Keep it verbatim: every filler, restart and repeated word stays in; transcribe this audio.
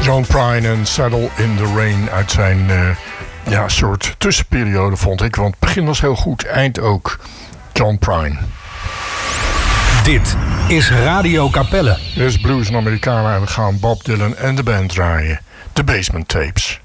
John Prine en Saddle in the Rain uit zijn uh, ja, soort tussenperiode, vond ik. Want het begin was heel goed, eind ook. John Prine. Dit is Radio Capelle. Dit is Blues en Americana en we gaan Bob Dylan en de band draaien. The Basement Tapes.